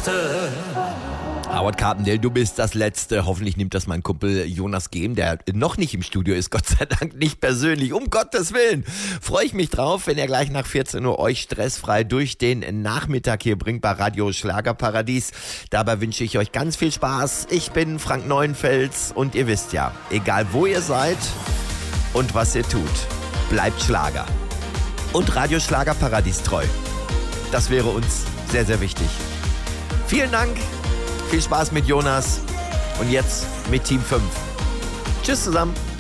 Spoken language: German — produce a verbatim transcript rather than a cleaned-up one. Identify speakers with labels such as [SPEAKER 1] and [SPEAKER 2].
[SPEAKER 1] Letzte.
[SPEAKER 2] Howard Carpendale, du bist das Letzte. Hoffentlich nimmt das mein Kumpel Jonas Gehm, der noch nicht im Studio ist, Gott sei Dank nicht persönlich. Um Gottes Willen freue ich mich drauf, wenn er gleich nach vierzehn Uhr euch stressfrei durch den Nachmittag hier bringt bei Radio Schlagerparadies. Dabei wünsche ich euch ganz viel Spaß. Ich bin Frank Neuenfels und ihr wisst ja, egal wo ihr seid und was ihr tut, bleibt Schlager. Und Radio Schlagerparadies treu. Das wäre uns sehr, sehr wichtig. Vielen Dank. Viel Spaß mit Jonas und jetzt mit Team fünf. Tschüss zusammen.